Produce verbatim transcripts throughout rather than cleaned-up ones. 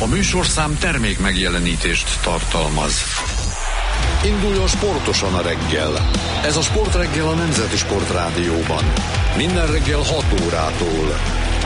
A műsorszám termék megjelenítést tartalmaz. Induljon sportosan a reggel. Ez a Sportreggel a Nemzeti Sportrádióban. Minden reggel hat órától.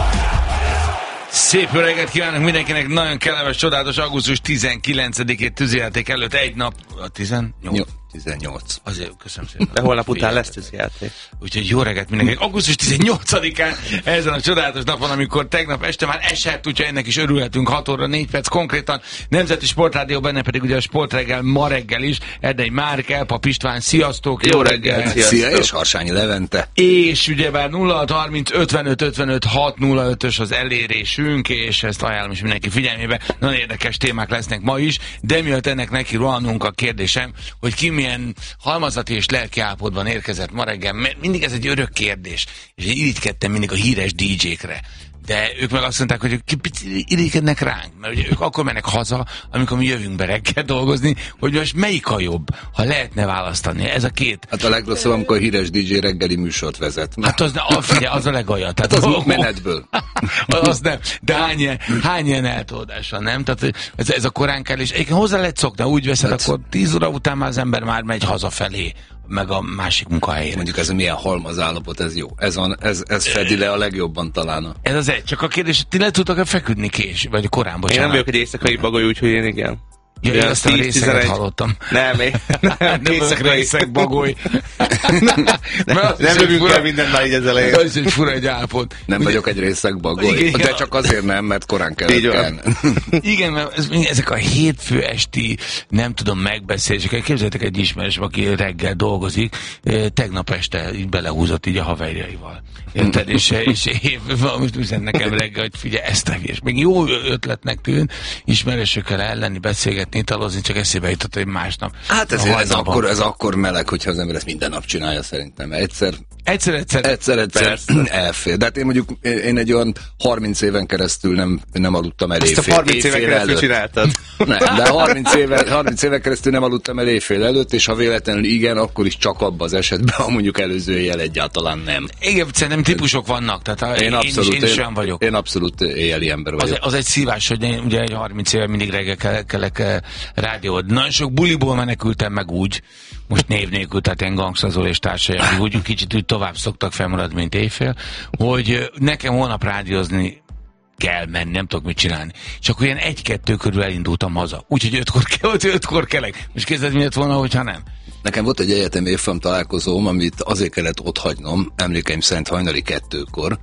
Szép reggelt kívánok mindenkinek, nagyon kellemes, csodálatos augusztus tizenkilencedikét tűzijáték előtt egy nap, a tizennyolc. tizennyolc. Azért köszönöm szépen. De holnap után lesz tűzijáték. Úgyhogy jó reggelt mindenkinek. augusztus tizennyolcadikán ezen a csodálatos napon, amikor tegnap este már esett, úgyhogy ennek is örülhetünk, hat óra négy perc konkrétan. Nemzeti Sportrádió, benne pedig ugye a Sportreggel ma reggel is. Erdei Márk, Elpap István, sziasztok, jó, jó reggel. reggel. Szia, és Harsányi Levente. És ugyebár nulla hat harminc ötvenöt ötvenöt hat nulla ötös az elérésünk, és ezt ajánlom is mindenki figyelmébe. Nagyon érdekes témák lesznek ma is, de miatt ennek neki rohanunk, a kérdésem, hogy ki milyen halmazati és lelki állapotban érkezett ma reggel, mert mindig ez egy örök kérdés, és én irigykedtem mindig a híres dé dzsékre. De ők meg azt mondták, hogy ők irigykednek ránk, mert ugye ők akkor mennek haza, amikor mi jövünk be reggel dolgozni, hogy most melyik a jobb, ha lehetne választani. Ez a két. Hát a legrosszabb, amikor a híres dé dzsé reggeli műsort vezet. Hát az, a, figyelj, az a legalja. Hát az oh, menetből. Az nem. De hány ilyen, hány ilyen eltolódás van, nem? Tehát ez, ez a korán kell, és egyébként hozzá lehet szokni, úgy veszed, hát, akkor tíz óra után már az ember már megy hazafelé, meg a másik munkahelyére. Mondjuk ez a milyen halmazállapot, ez jó. Ez, van, ez, ez fedi le a legjobban talán. A... Ez az egy. Csak a kérdés, hogy ti le tudtok-e feküdni kés, vagy korán, bocsánat. Én nem vagyok egy éjszakai bagoly, úgyhogy én igen. Ja, én aztán részeket hallottam. Nem, én nem, éjszakai részek bagoly. Nem, nem lövünk el mindent már így ezzel elég. Ez egy fura egy állapot. Nem vagyok egy részek bagoly. Igen, de csak azért nem, mert korán kellett kelni. Igen, mert ez, ezek a hétfő esti, nem tudom, megbeszélések. Képzeljétek egy ismerős, aki reggel dolgozik, tegnap este így belehúzott így a haverjaival. Érted? És, és én most üzen nekem reggel, hogy figyelj, ezt tegye. És még jó ötletnek tűnt, ismerősökkel ellenni, beszélgetni, italozni, csak eszébe jutott, hogy másnap. Hát ez, ez, akkor, ez akkor meleg, hogyha az ember ezt minden nap csinálja szerintem. Egyszer, egyszer, egyszer, egyszer, egyszer elfér. De hát én mondjuk, én egy olyan harminc éven keresztül nem, nem aludtam el éjfél. Ezt a harminc éven keresztül csináltad? Nem, de harminc éven, harminc éven keresztül nem aludtam el éjfél előtt, és ha véletlenül igen, akkor is csak abban az esetben, ha mondjuk előző éjjel egyáltalán nem. Igen, szerintem típusok vannak, tehát én, én, abszolút, is, én is olyan vagyok. Én abszolút éjjeli ember vagyok. Az, az egy szívás, hogy én ugye egy harminc éve mindig reggel kell, kellek rádiód. Nagyon sok buliból menekültem meg úgy, most név nélkül, tehát ilyen Gangsta és társai, úgy kicsit úgy tovább szoktak felmaradni, mint éjfél, hogy nekem holnap rádiózni kell menni, nem tudok mit csinálni. És akkor ilyen egy-kettő körül elindultam haza. Úgyhogy ötkor, ötkor kelek. Most kezded miért volna, hogyha nem? Nekem volt egy egyetemi évfolyam találkozóm, amit azért kellett otthagynom, emlékeim szerint hajnali kettőkor,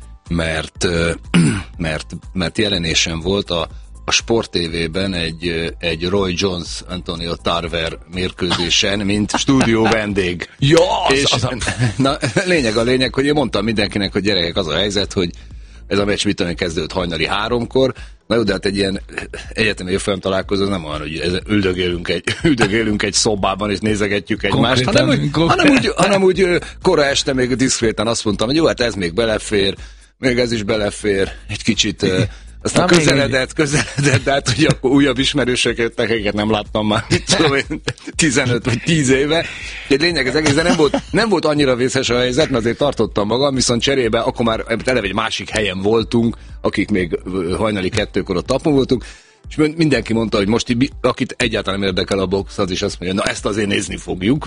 mert, mert, mert jelenésem volt a a Sport té vében egy, egy Roy Jones Antonio Tarver mérkőzésen, mint stúdió vendég. Ja, az, és az a... na, lényeg a lényeg, hogy én mondtam mindenkinek, hogy gyerekek, az a helyzet, hogy ez a meccs mit tudom, kezdődött hajnali háromkor, na jó, de hát egy ilyen egyetemi évfolyam találkozó nem olyan, hogy üldögélünk egy, üldögélünk egy szobában és nézegetjük egymást, hanem úgy, hanem, úgy, hanem úgy kora este még diszkréten azt mondtam, hogy jó, hát ez még belefér, még ez is belefér, egy kicsit... Aztán na, közeledett, közeledett, de hát hogy akkor újabb ismerősök jöttek, akiket nem láttam már, tudom én, tizenöt vagy tíz éve. De lényeg az egész, de nem volt, nem volt annyira vészes a helyzet, mert azért tartottam magam, viszont cserébe akkor már eleve egy másik helyen voltunk, akik még hajnali kettőkor ott tapon voltunk, és mindenki mondta, hogy most, akit egyáltalán nem érdekel a box, az is azt mondja, na ezt azért nézni fogjuk.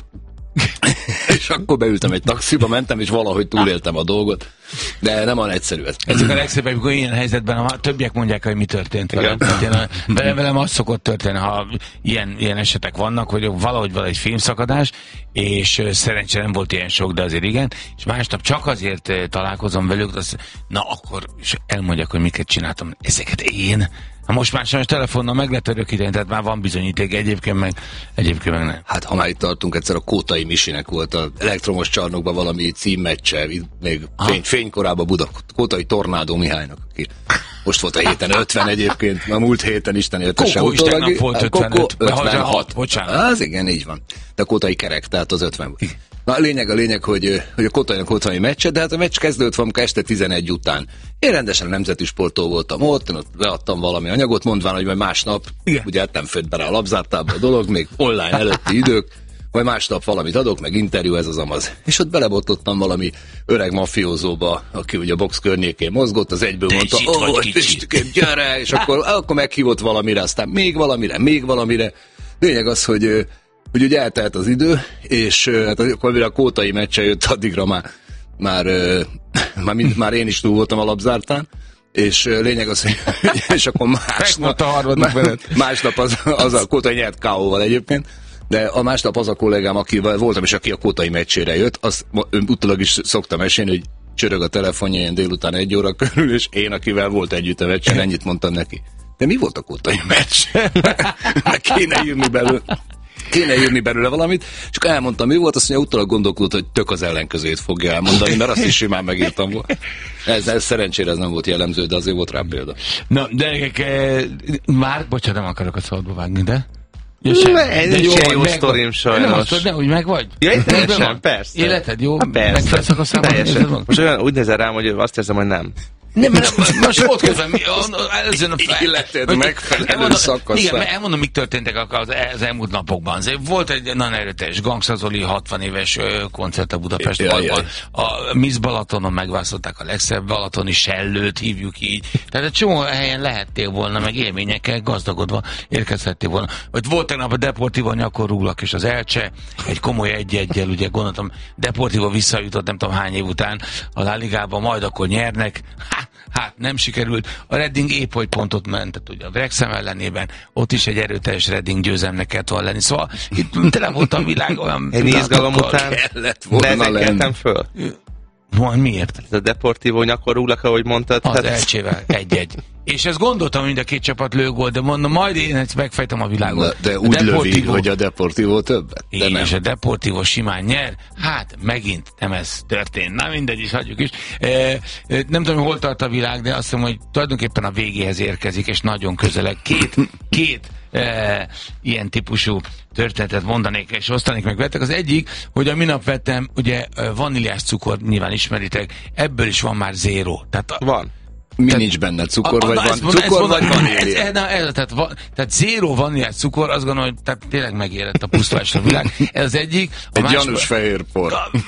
És akkor beültem egy taxiba, mentem, és valahogy túléltem a dolgot. De nem olyan egyszerű ez. Ezek a legszebb, amikor ilyen helyzetben, ha többiek mondják, hogy mi történt velem. Velem, velem az szokott történni, ha ilyen, ilyen esetek vannak, hogy valahogy van egy filmszakadás, és szerencsére nem volt ilyen sok, de azért igen, és másnap csak azért találkozom velük, az, na akkor elmondják, hogy miket csináltam. Ezeket én... Ha most már sajnos telefonnal meg lehet örökíteni, tehát már van bizonyíték, egyébként meg, egyébként meg nem. Hát ha már itt tartunk, egyszer a Kótai Misinek volt az elektromos csarnokban valami címmeccse, még fény, fénykorában Buda, Kótai Tornádó Mihálynak, aki most volt a héten ötven egyébként, a múlt héten Isten értese utólag. Kókó is tegnap volt ötvenöt, ötvenhat. Bocsánat. Az igen, így van. De a Kótai kerek, tehát az ötven volt. Na a lényeg a lényeg, hogy, hogy a Kotainak ott van egy meccse, de hát a meccs kezdődött valamikor este tizenegy után. Én rendesen nemzeti sporttól voltam ott, én ott beadtam valami anyagot, mondván, hogy majd másnap, igen. Ugye hát nem főtt be rá a labzártába a dolog, még online előtti idők, vagy másnap valamit adok, meg interjú, ez az amaz. És ott belebotlottam valami öreg mafiózóba, aki ugye a box környékén mozgott, az egyből Te mondta, ó, oh, gyere, és akkor, akkor meghívott valamire, aztán még valamire, még valamire. Lényeg az, hogy, hogy ugye eltelt az idő, és hát akkor mire a kótai meccse jött, addigra már, már, már, mind, már én is túl voltam a labzártán, és lényeg az, hogy és akkor másnap, másnap az, az a kótai nyert ká ó-val egyébként, de a másnap az a kollégám, akivel voltam, és aki a kótai meccsére jött, azt utólag is szoktam mesélni, hogy csörög a telefonja ilyen délután egy óra körül, és én, akivel volt együtt a meccsen, ennyit mondtam neki. De mi volt a kótai meccs? Kéne írni belőle. Kéne írni belőle valamit, és akkor elmondtam, mi volt, azt mondja, utólag gondolkodott, hogy tök az ellenkezőjét fogja elmondani, mert azt is simán megírtam volna. Ez, ez szerencsére ez nem volt jellemző, de azért volt rá példa. Na, de eh, már, bocsánat, nem akarok a szabadba vágni, de... Ja, ez egy jó, jó sztorim sajnos. Nem, hogy meg vagy? Ja, teljesen, persze. Életed jó? Ha, persze. A teljesen. Most olyan úgy nézel rám, hogy azt érzem, hogy nem. Nem, mert most volt közben, előzőn a fel... Életed megfelelő szakaszán. Igen, elmondom, mik történtek az, az elmúlt napokban. Volt egy nagyon erőteljes Gangsta Zoli hatvan éves koncert a Budapest ja, Parkban. A Miss Balatonon megválasztották a legszebb balatoni sellőt, hívjuk így. Tehát egy csomó helyen lehettél volna, meg élményekkel gazdagodva érkezhettél volna. Vagy volt tegnap a Deportivo Nyakorúglak és az Elche, egy komoly egy-egyel, ugye gondoltam, Deportivo visszajutott nem tudom hány év után a La Ligába, majd akkor nyernek. Hát, hát nem sikerült. A Reading épp hogy pontot mentett, ugye a Wrexham ellenében, ott is egy erőteljes Reading győzelmnek kellett volna lenni. Szóval itt tele volt a világ olyan... Egy izgalom után nevezetkeltem föl. Van, miért? Ez a Deportivo Nyakorúglak, ahogy mondtad. Az hát... Elcsével, egy-egy. És ezt gondoltam, hogy mind a két csapat lő gól, de mondom, majd én ezt megfejtem a világot. De, de úgy lövi, hogy a Deportivo többet? De és a Deportivo simán nyer. Hát, megint nem ez történt. Na mindegy is, hagyjuk is. E, nem tudom, hol tart a világ, de azt hiszem, hogy tulajdonképpen a végéhez érkezik, és nagyon közeleg. Két, két e, ilyen típusú történetet mondanék, és osztanék meg vettek. Az egyik, hogy a minap vettem, ugye vaníliás cukor, nyilván ismeritek, ebből is van már zéro. Tehát a, van. Mi tehát, nincs benne? Cukor, a, a, vagy van? Mondom, Cukor vagy vanília? Ez, ez, na, ez, tehát, va, tehát zéro vaníliás cukor, azt gondolom, hogy tehát tényleg megérett a pusztulásra világ. Ez az egyik. A Egy másik, gyanús fehér por.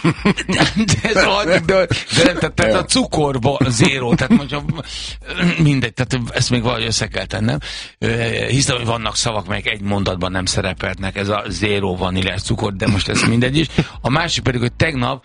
De, de, ez a, de, de, de tehát, tehát a cukorba zéro, tehát mondja, mindegy, tehát ezt még valahogy össze kell tennem. Hiszem, hogy vannak szavak, melyek egy mondatban nem szerepeltnek, ez a zéro vaníliás cukor, de most ez mindegy is. A másik pedig, hogy tegnap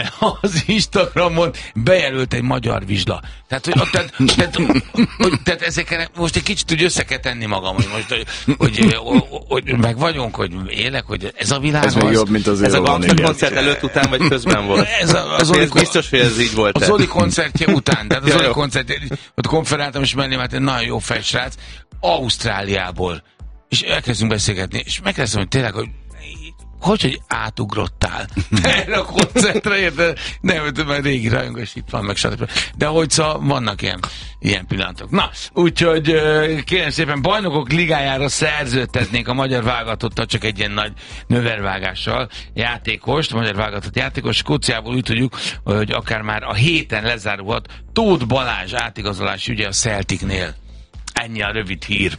az Instagramon bejelölt egy magyar vizsla. Tehát, hogy tehát, Tehát, hogy, tehát ezeken most egy kicsit úgy össze kell tenni magam, hogy most, hogy, hogy, hogy meg vagyunk, hogy élek, hogy ez a világ ez az. még jobb, mint az ez a Gangsta koncert előtt, után, vagy közben volt? Ez a, az Zoli, biztos, hogy ez így volt. A Zoli koncertje után, tehát a Zoli koncertje, ott konferáltam, és mellé már egy nagyon jó fejsrác, Ausztráliából. És elkezdünk beszélgetni, és megkezdtem, hogy tényleg, hogy hogy, hogy átugrottál erre a koncertre, érted? Nem, mert régi rajongás itt van, meg stb. De hogy szóval vannak ilyen, ilyen pillanatok. Na, úgyhogy kérem szépen, Bajnokok Ligájára szerződtetnék a magyar válogatottal, csak egy ilyen nagy növelvágással játékost, a magyar válogatott játékos. Skóciából úgy tudjuk, hogy akár már a héten lezárulhat Tóth Balázs átigazolási ügye a Celticnél. Ennyi a rövid hír.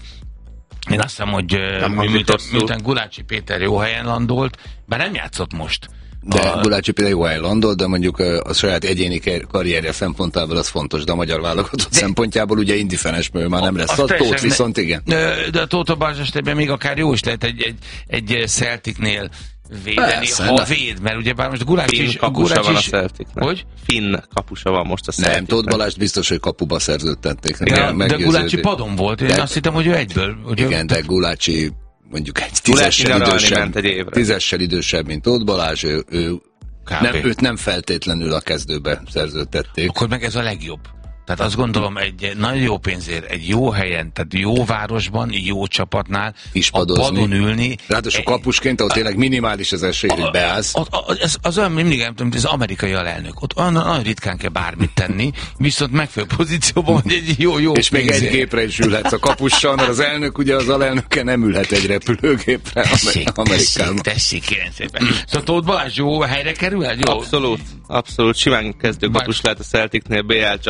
Én azt hiszem, hogy miután, miután Gulácsi Péter jó helyen landolt, bár nem játszott most. De a... Gulácsi Péter jó helyen landolt, de mondjuk a saját egyéni karrierje szempontjából az fontos, de a magyar válogatott de... szempontjából ugye indifferens, mert már nem lesz. A Tóth viszont igen. De, de a Tóth Balázs esetében még akár jó is lehet egy, egy, egy Celticnél védeni, persze, ha véd, mert ugye bár most Gulácsi is... kapusa van a Celticnek. Hogy? Finn kapusa van most a Celticnek. Nem, Tóth Balázs biztos, hogy kapuba szerződtették. De, de Gulácsi padon volt, én de, azt hittem, hogy ő egyből. Hogy igen, ő... de Gulácsi mondjuk egy tízessel idősebb, egy tízessel idősebb, mint Tóth Balázs, ő, ő nem, őt nem feltétlenül a kezdőbe szerződtették. Akkor meg ez a legjobb. Tehát azt gondolom, egy nagyon jó pénzért, egy jó helyen, tehát jó városban, jó csapatnál, ispadozni, a padon ülni. Ráadásul kapusként, ahol tényleg minimális az esély, hogy beállsz. A, a, a, ez, az olyan mindig, nem tudom, az amerikai alelnök. Ott olyan nagyon ritkán kell bármit tenni, viszont megfelelő pozícióban, hogy egy jó, jó és pénzért. Még egy gépre is ülhetsz a kapussal, mert az elnök, ugye az alelnöke nem ülhet egy repülőgépre tessék, Amerikában. Tessék, tessék, kérem szépen. Szóval Tóth Balázs jó helyre kerül? Jó? Abszolút, abszolút. Simán kezdő kapus lehet a Celticnél, bé el csapat.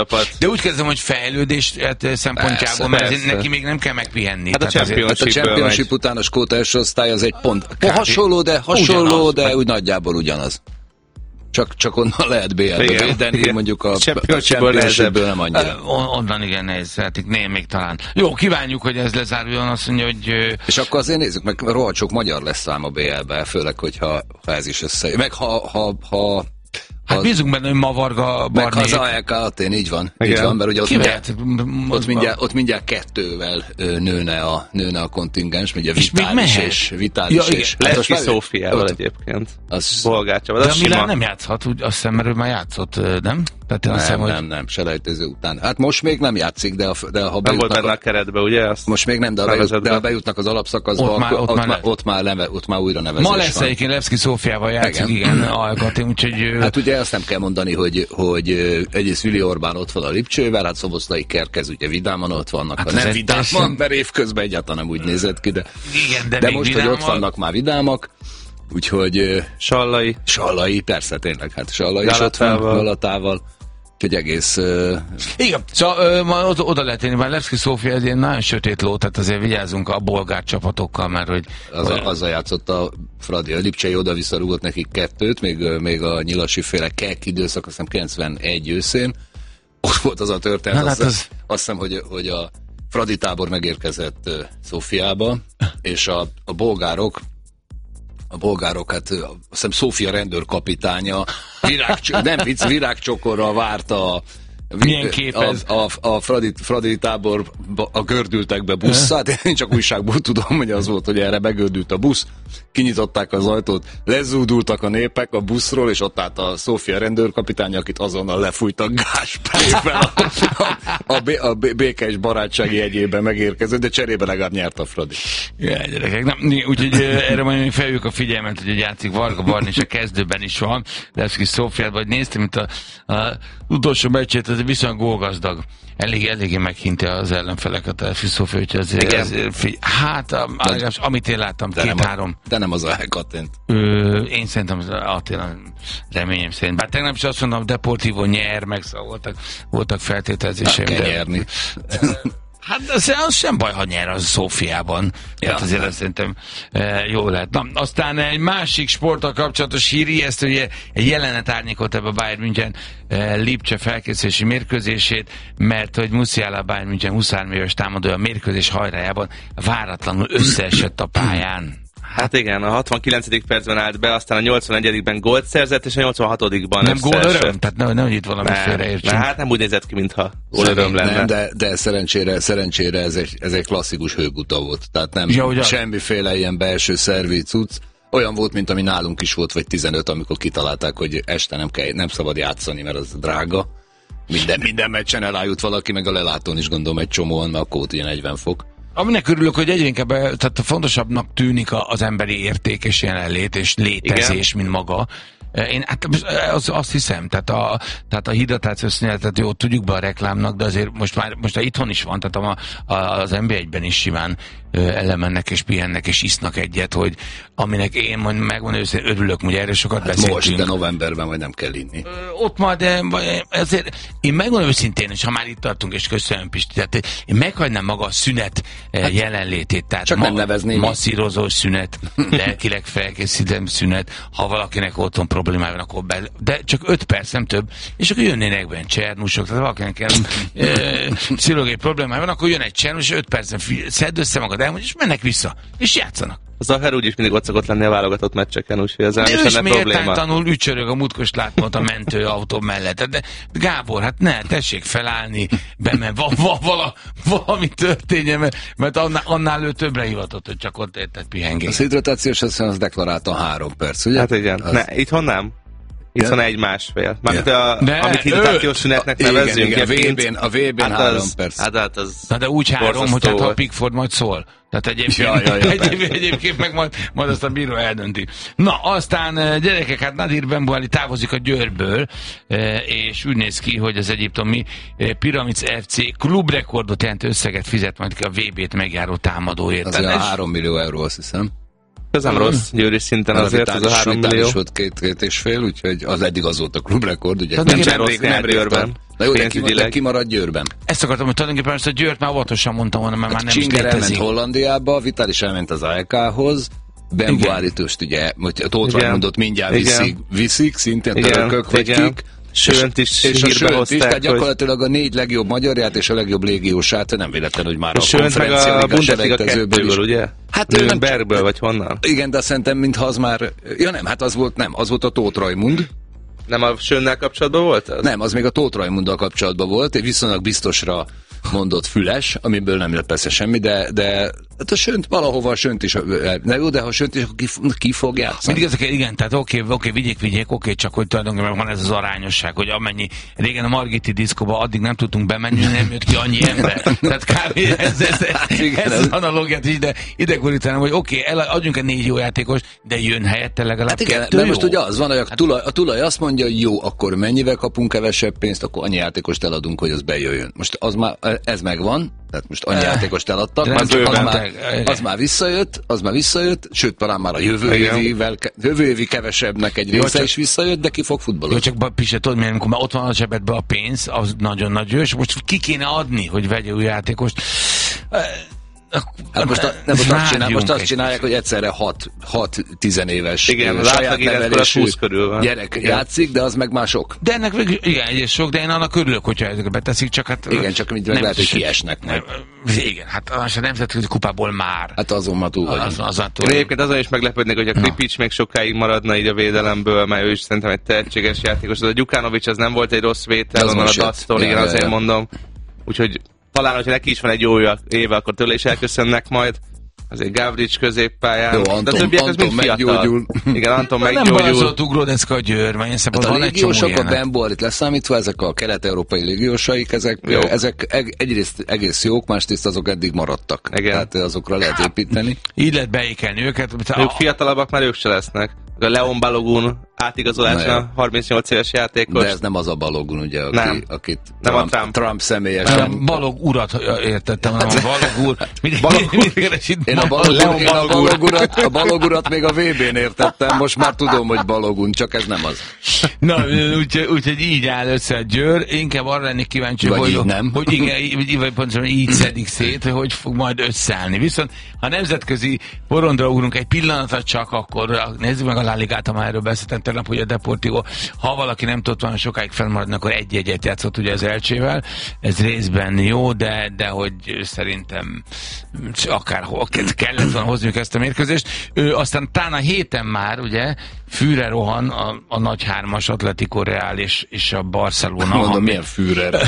De úgy kezdem, hogy fejlődés szempontjából, mert persze. neki még nem kell megpihenni. Hát a Championship, hát a championship után a Skóta első osztály az egy pont. Hasonló, de hasonló, ugyanaz, de úgy nagyjából ugyanaz. Csak, csak onnan lehet bé el-be védeni, mondjuk a Championship-ből nem annyira. Uh, onnan igen, nehézhetik, nem még talán. Jó, kívánjuk, hogy ez lezáruljon, azt mondja, hogy... Uh... És akkor azért nézzük meg, rohadt sok magyar lesz ám a bé el-be, főleg, hogyha ha ez is összejön. Meg ha... ha, ha Hát bízunk benne, hogy Mavarga Barnék. Meg az á el ká Atén, így van. Igen. Így van, mert ugye ott mindjárt, ott, mindjárt, ott mindjárt kettővel nőne a, nőne a kontingens, ugye Vitális és Vitális ja, és... Leszki hát Szófiával egyébként. Az bolgárcsában. De a Milán nem játszhat, úgy, azt hiszem, mert ő már játszott, nem? Tehát nem, hiszem, nem, hogy... nem, selejtező után. Hát most még nem játszik, de, a, de ha nem volt benne a keretbe, ugye? Azt most még nem, de, bejut, de ha bejutnak az alapszakaszba, ott, már, ott, ott, már, ott, már neve, ott már újra nevezés ma lesz egyébként Leszki Szófiával játszik, igen, Alkatin, úgyhogy... Hát ugye azt nem kell mondani, hogy, hogy egyrészt Vili Orbán ott van a Lipcsővel, hát Szoboszlai Kerkez ugye vidáman ott vannak. Hát nem vidáman, mert évközben egyáltalán nem úgy nézett ki, de, igen, de, de most, vidámal... hogy ott vannak már vidámak, úgyhogy... Sallai. Sallai, persze tényleg, hát Sallai is ott van, Galatával. Egy egész... Uh... Igen, szóval uh, ma oda, oda lehet tenni, már Levszki Szófia ez ilyen nagyon sötét ló, tehát azért vigyázzunk a bolgár csapatokkal, mert hogy... Az a, azzal játszott a Fradi, a Lipcsei oda-vissza rúgott nekik kettőt, még, még a Nyilasi féle kek időszak, azt hiszem kilencvenegy őszén. Ott volt az a történet, azt, hát az... azt hiszem, hogy, hogy a Fradi tábor megérkezett Szófiába, és a, a bolgárok A bolgárok, hát azt hiszem Szófia rendőrkapitánya virágcs- nem vicc, virágcsokorra várta a, a, a, a Fradi, Fradi tábor a gördültekbe buszát. Én csak újságból tudom, hogy az volt, hogy erre begördült a busz. Kinyitották az ajtót, lezúdultak a népek a buszról, és ott állt a Szófia rendőrkapitánya, akit azonnal lefújtak gázsprével. A, a, a, a békés barátsági jegyében megérkezett, de cserébe legalább nyert a Fradi. Ja, gyerekek, nem, úgyhogy erre majd felhívjuk a figyelmet, hogy játszik Varga Barni, és a kezdőben is van. Levszki Szófiát, vagy néztem, mint a, a utolsó meccsét, az viszonylag gólgazdag. Elég, eléggé meghinti az ellenfeleket a Levszki Szófia, úgyhogy azért, azért figy- hát, a, de, amit én láttam, két-három. De nem az a Hekatent. Én szerintem az Attila, reményem szerint. Bár tegnap is azt mondom, Deportivo nyer, meg szóval voltak, voltak feltételezéseim. Nem kell nyerni. Hát az, az sem baj, ha nyer az Szófiában. Ja, hát azért azt szerintem e, jó lehet. Na, aztán egy másik sporttal kapcsolatos hír, ezt ugye egy jelenet árnyékolt ebbe a Bayern München e, Lipcse felkészülési mérkőzését, mert hogy Musiala Bayern München huszonhárom éves támadó a mérkőzés hajrájában váratlanul összeesett a pályán. Hát igen, a hatvankilencedik percben állt be, aztán a nyolcvanegyedikben gólt szerzett, és a nyolcvanhatodikban nem gól öröm? Tehát nem, nem, hogy itt valami félreértsünk. Hát nem úgy nézett ki, mintha gól öröm lenne. Nem, de, de szerencsére, szerencsére ez egy, ez egy klasszikus hőguta volt. Tehát nem ja, semmiféle ilyen belső szervi cucc. Olyan volt, mint ami nálunk is volt, vagy tizenöt, amikor kitalálták, hogy este nem, kell, nem szabad játszani, mert az drága. Minden, minden meccsen elájult valaki, meg a lelátón is gondolom egy csomóan, mert akkor ott ilyen negyven fok. Aminek örülök, hogy egyre inkább tehát fontosabbnak tűnik az emberi érték és jelenlét és létezés, igen, mint maga. Én hát az, azt hiszem, tehát a, tehát a hidratációs szünetet jó, tudjuk be a reklámnak, de azért most már most itthon is van, tehát a, a, az en bé egyben is simán elemennek és pihennek és isznak egyet, hogy aminek én majd megmondom, hogy örülök, hogy erről sokat hát beszéltünk. Most, de novemberben majd nem kell inni. Ö, ott majd, de ezért én megmondom őszintén, és ha már itt tartunk, és köszönöm Pisti, tehát én meghagynám maga a szünet hát, jelenlétét, tehát csak ma, nem nevezném. Masszírozó szünet, lelkileg felkészítem szünet, ha valakinek otthon problémája van, akkor be, de csak öt perc, nem több, és akkor jönnének benne csernusok, tehát valakinek pszichológiai problémája van, akkor jön egy csernus, és öt percen szedd össze magad, elmondja, és mennek vissza, és játszanak. Zahar úgyis mindig ott szokott lenni a válogatott meccseken, úgyhogy ez nem is lenne probléma. Tanul ücsörög a mutkos látmot a mentő autó mellett. De Gábor, hát ne, tessék felállni, bemen, va, va, vala, valami történjen, mert, mert annál, annál ő többre hivatott, hogy csak ott érted pihengés. Az hidratációs eszem az deklaráltan három perc, ugye? Hát igen, az... ne, itthon nem. Itt van egy másfél. Mármint a, de amit hidratációs szünetnek nevezzünk. Igen, igen, a vé bén, a vé bén hát három az, perc. Hát, hát az na de úgy három, hogy hát a Pickford majd szól. Tehát egyébként, ja, ja, ja, egyébként, egyébként meg majd, majd azt a bíró eldönti. Na, aztán gyerekek, hát Nadir Benbuali távozik a Győrből, és úgy néz ki, hogy az egyiptomi Pyramids ef cé klubrekordot jelentő összeget fizet majd ki a vé bét megjáró támadóért. Az a három millió euró, azt hiszem. Ez nem rossz győri szinten azért, az a három millió. volt két, két és fél, úgyhogy az eddig az volt a klubrekord, ugye? Nem, nem rossz nem Győrben. Na jó, de ki, de ki marad Győrben? Ezt akartam, hogy tulajdonképpen ezt a Győrt már óvatosan mondtam volna, mert hát már nem is létezik. elment Hollandiába, Vitális elment az á e ká-hoz, Ben Boárítost ugye, a Tóth Rajmundot mindjárt viszik, viszik, szintén törökök vagy kik. Sönt is és a Sönt is, tehát gyakorlatilag a négy legjobb magyarját és a legjobb légiósát nem véletlen, hogy már a, a konferencia a Bundesliga is. Ugye? Hát Nürnbergből vagy honnan? Igen, de szerintem mintha az már, ja nem, hát az volt nem, az volt a Tóth Rajmund. Nem a Sönnel kapcsolatban volt az? Nem, az még a Tóth Rajmunddal kapcsolatban volt, egy viszonylag biztosra mondott Füles, amiből nem lett persze semmi, de, de hát a Sönt valahova a Sönt is, ne jó, de ha a Sönt is, akkor ki, ki fog játszani? Mindig ezek, igen, tehát oké, okay, oké, okay, vigyék, vigyék, oké, okay, csak hogy tulajdonképpen van ez az arányosság, hogy amennyi, régen a Margiti diszkóba addig nem tudtunk bemenni, nem jött ki annyi ember. Tehát kb. ez, ez, ez, igen, ez az analógiát is, de ide gurítanám, hogy oké, okay, adjunk egy négy jó játékos, de jön helyette legalább hát igen, kettő de most ugye az van, hogy a tulaj, a tulaj azt mondja, hogy jó, akkor mennyivel kapunk kevesebb pénzt, akkor annyi játékost eladunk, hogy az bejöjjön. Most az már, ez megvan, tehát most annyi játékost eladtak, az, az, már, az már visszajött, az már visszajött, sőt, talán már a jövő, évivel, jövő évi kevesebbnek egy része is visszajött, de ki fog futballozni. Jó, csak Pise, tudod, amikor már ott van a zsebedben a pénz, az nagyon nagy jó, és most ki kéne adni, hogy vegye új játékost. Hát most, a, nem, most, azt, csinál, most azt csinálják, hogy egyszerre hat tizenéves igen, saját nevelésű gyerek igen. játszik, de az meg már sok. De ennek igen, egy sok, de én annak örülök, hogyha ezeket beteszik, csak hát... Igen, csak mint meg lehet, hogy kiesnek. Nem, igen, hát az a nemzetközi kupából már. Hát azon már túl az, az, az Én egyébként azon is meglepődnék, hogy a Kripics még sokáig maradna így a védelemből, mert ő is szerintem egy tehetséges játékos. Az a Gyukanovics az nem volt egy rossz vétel, onnan a Dactól, igen, azért mondom. Úgyhogy talán, hogyha neki is van egy jó éve, akkor tőle is elköszönnek majd. Azért Gavrics középpályán. Jó, Anton, de a többiek az mind fiatal. Igen, Anton meggyógyul. Nem baj, Ugródeszka a Győr, mert én hát a légiósok, a Ben Boárit leszámítva, ezek a kelet-európai légiósaik, ezek, ezek egyrészt egész jók, másrészt azok eddig maradtak. Igen. Tehát azokra lehet építeni. Így lehet beékelni őket. Ők fiatalabbak, már ők se lesznek. A Leon Balogun átigazolásnál harmincnyolc éves játékos. De ez nem az a Balogun, ugye, aki, nem. akit nem Trump, Trump. Trump személyesen... Nem, Balog urat értettem, hanem a Balog úr. Balog úr. Én a Balog, Leon én a Balog urat, a Balog urat még a vé bén értettem, most már tudom, hogy Balogun, csak ez nem az. Na, úgyhogy úgy, így áll össze a Győr. Inkább arra lennék kíváncsi, vagy hogy, így nem. hogy igen, vagy pontosan így szedik szét, hogy hogy fog majd összeállni. Viszont ha nemzetközi porondra ugrunk egy pillanatra csak, akkor nézzük meg a La Ligát, ha már erről beszéltem tegnap, hogy a Deportivo, ha valaki nem tudott volna sokáig felmaradni, akkor egy-egyet játszott ugye az Elcsével. Ez részben jó, de, de hogy szerintem akárhol kellett volna hozniuk ezt a mérkőzést. Ő, aztán talán a héten már, ugye, Führer rohan a, a nagy hármas Atletico Real és, és a Barcelona. Mondom, milyen Führer?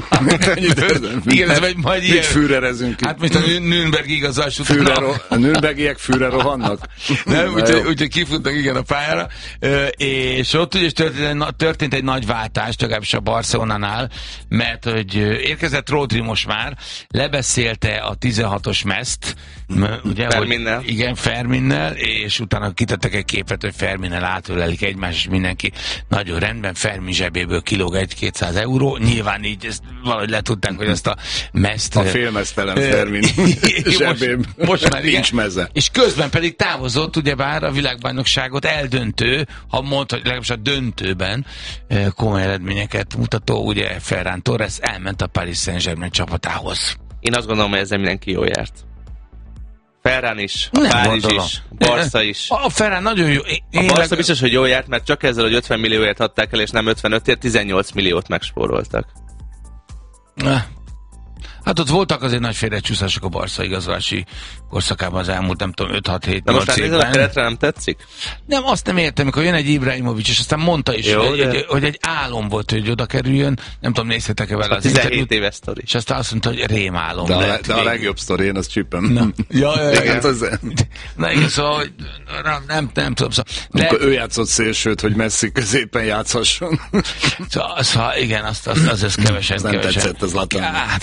Igen, ez vagy majd ilyen. Mit Führerezünk ki? Hát most a Nürnberg igazás után. A Nürnbergiek Führer rohannak? Nem, úgyhogy úgy, kifutnak igen a pályára. És ott ugye történt, történt egy nagy váltás, legalábbis a Barcelonánál, mert hogy érkezett Rodri most már, lebeszélte a tizenhatos Meszt, ugye, Ferminnel. Hogy, igen, Ferminnel, és utána kitettek egy képet, hogy Ferminnel átölelik egymást, és mindenki nagyon rendben, Fermin zsebéből kilóg egy-kétszáz euró, nyilván így ezt valahogy letudták, hogy ezt a Meszt... A félmeztelen Fermin zsebében. Most, most már igen. Nincs meze. És közben pedig távozott, ugyebár a világbajnokságot eldöntő, ha mondta, hogy legalábbis a döntőben komoly eredményeket mutató, ugye Ferran Torres elment a Paris Saint-Germain csapatához. Én azt gondolom, hogy ezzel mindenki jól járt. Ferran is, a Párizs is, a Barca is. A Ferran nagyon jó. Én a Barca leg... biztos, hogy jól járt, mert csak ezzel, hogy ötven millióért adták el, és nem ötvenötért, tizennyolc milliót megspóroltak. Hát ott voltak azért nagy félrecsúszások a Barca igazolási korszakában az elmúlt, nem tudom, öt-hat-hét nyolc évben. De most már a keretre nem tetszik? Nem, azt nem értem, amikor jön egy Ibrahimovic, és aztán mondta is, jó, hogy, de... egy, hogy egy álom volt, hogy oda kerüljön. Nem tudom, nézhetek-e vele az tizenhét éves sztori. És aztán azt mondta, hogy rémálom. De, a, de a legjobb sztori, én azt csípem. Na, ja, ja, ja, igen, az... Na igen, szóval, hogy nem, nem, nem tudom. Szóval, de... Amikor ő játszott szélsőt, hogy Messi középen játszhasson. Szóval, szóval igen, azt, azt, az, az kevesen, nem kevesen. tetszett, az Zlatan. Hát kevesen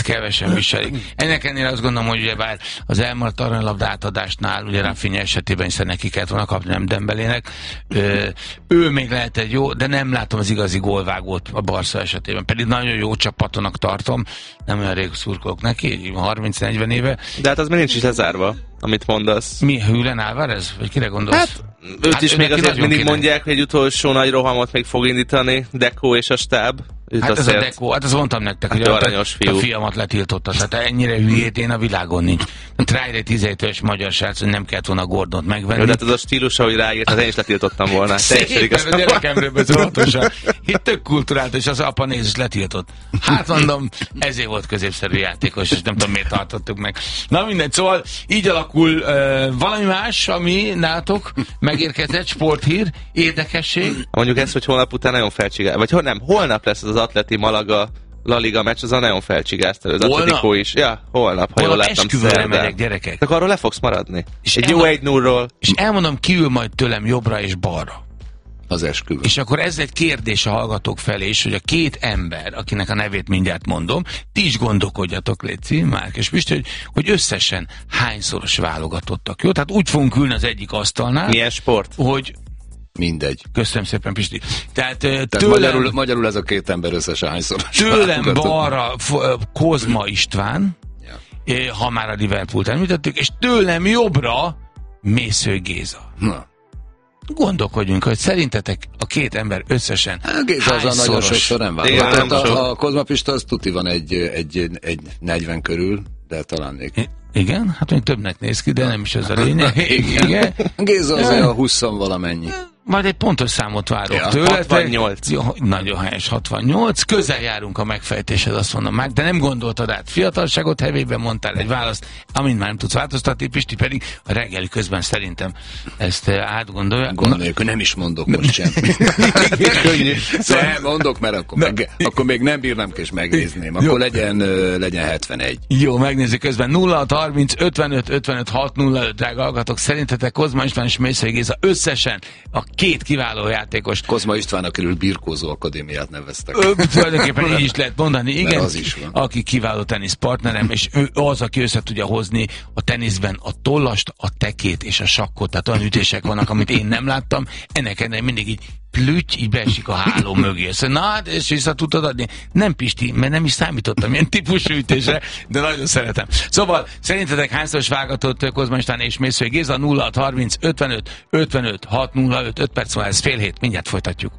nem viselik. Ennek ennél azt gondolom, hogy ugyebár az elmaradt aranylabda átadásnál, ugye Rafinha esetében, hiszen neki kellett volna kapni, nem Dembelének, ő, ő még lehet egy jó, de nem látom az igazi gólvágót a Barca esetében. Pedig nagyon jó csapatonak tartom, nem olyan rég szurkolok neki, harminc-negyven éve. De hát az még nincs is lezárva, amit mondasz. Mi, Julián Álvarez? Vagy kire gondolsz? Hát, őt hát is még azért mindig kinek mondják, hogy egy utolsó nagy rohamot még fog indítani, Deco és a stáb. Hát ez a Deco, hát azt mondtam nektek, hát hogy a, a fiamat letiltotta, tehát ennyire hülyét én a világon nincs. Trájre tizenhét éves magyar srác, hogy nem kellett volna Gordont megvenni. Jó, de hát az a stílusa, hogy ráírt, hát én is letiltottam volna. Szépen a gyerekemről bezolatosan. Itt tök kulturált, és az apa néz, és letiltott. Hát mondom, ezért volt középszerű játékos, és nem tudom, miért tartottuk meg. Na mindegy, szóval így alakul uh, valami más, ami nálatok megérkezett, sporthír, érdekesség. Mondjuk ezt, hogy holnap után nagyon felcsigál, vagy hol nem, holnap lesz az Atleti Malaga La Liga meccs, az a nagyon felcsigázta, az Atletico is. Ja, holnap, ha jól láttam, szerdán. Gyerekek. Akkor arról le fogsz maradni. És egy jó egy nullról. És elmondom, kiül majd tőlem jobbra és balra. Az esküvő. És akkor ez egy kérdés a hallgatók felé is, hogy a két ember, akinek a nevét mindjárt mondom, ti is gondolkodjatok, Léci, Márk és Pisti, hogy, hogy összesen hányszoros válogatottak. Jó? Tehát úgy fogunk ülni az egyik asztalnál. Milyen sport? Hogy mindegy. Köszönöm szépen, Pisti. Tehát, Tehát tőlem, magyarul, magyarul ez a két ember összesen hányszor. Tőlem balra Kozma István, ja. Ha már a Liverpoolt említettük, és tőlem jobbra Mésző Géza. Na. Gondolkodjunk, hogy szerintetek a két ember összesen hát, Géza az a nagyon sokszor nem válogatott. A, a Kozma Pista az tuti van egy, egy, egy negyven körül, de talán még... I- igen, hát még többnek néz ki, de nem is ez a lényeg. Igen. Géza az a húsz valamennyi. Majd egy pontos számot várok ja, tőle. hatvannyolc. Jó, nagyon helyes, hatvannyolc. Közel járunk a megfejtéshez, azt mondom meg, de nem gondoltad át. Fiatalságot hevében mondtál egy választ, amint már nem tudsz változtatni, Pisti pedig a reggeli közben szerintem ezt átgondolja. Gondoljuk, hogy nem is mondok most semmit. Könnyű. Szóval mondok, mert akkor, meg, akkor még nem bírnám és megnézném. Akkor legyen, legyen hetvenegy. Jó, megnézzük közben. nulla harminc ötvenöt ötvenöt hat nulla öt, drága hallgatók. Szerintetek Kozma István és Mészői Géza összesen a két kiváló játékos. Kozma István, akiről Birkózó Akadémiát neveztek. Ő, tulajdonképpen így is lehet mondani, igen. Az is van. Aki kiváló teniszpartnerem, és ő az, aki össze tudja hozni a teniszben a tollast, a tekét és a sakkot. Tehát olyan ütések vannak, amit én nem láttam. Ennek ennek mindig így plüty, így beesik a háló mögé. Szóval, na, és vissza tudtad adni? Nem, Pisti, mert nem is számítottam ilyen típusú ütésre, de nagyon szeretem. Szóval, szerintetek hányszoros válogatott Kozma István és Mészői Géza? Nulla harminc ötvenöt ötvenöt hat nulla öt, öt perc múlva, ez fél hét, mindjárt folytatjuk.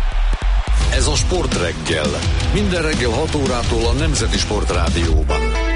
Ez a Sportreggel. Minden reggel hat órától a Nemzeti Sportrádióban.